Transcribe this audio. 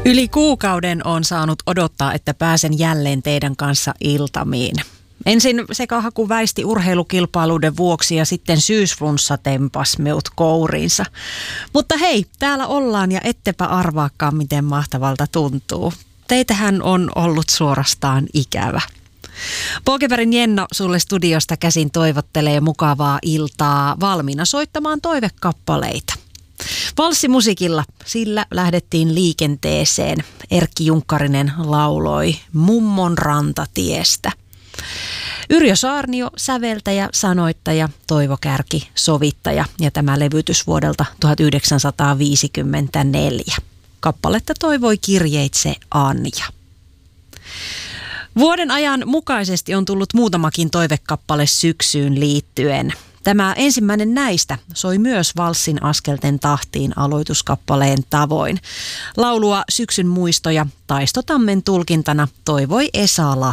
Yli kuukauden on saanut odottaa, että pääsen jälleen teidän kanssa iltamiin. Ensin sekahaku väisti urheilukilpailuiden vuoksi ja sitten syysflunssa tempas meut kouriinsa. Mutta hei, täällä ollaan ja ettepä arvaakaan, miten mahtavalta tuntuu. Teitähän on ollut suorastaan ikävä. Pokepärin Jenno sulle studiosta käsin toivottelee mukavaa iltaa valmiina soittamaan toivekappaleita. Valssimusiikilla sillä lähdettiin liikenteeseen. Erkki Junkkarinen lauloi Mummon rantatiestä. Yrjö Saarnio säveltäjä, sanoittaja, Toivo Kärki sovittaja ja tämä levytys vuodelta 1954. Kappaletta toivoi kirjeitse Anja. Vuoden ajan mukaisesti on tullut muutamakin toivekappale syksyyn liittyen. Tämä ensimmäinen näistä soi myös valssin askelten tahtiin aloituskappaleen tavoin. Laulua Syksyn muistoja Taisto Tammen tulkintana toivoi Esa Lahti.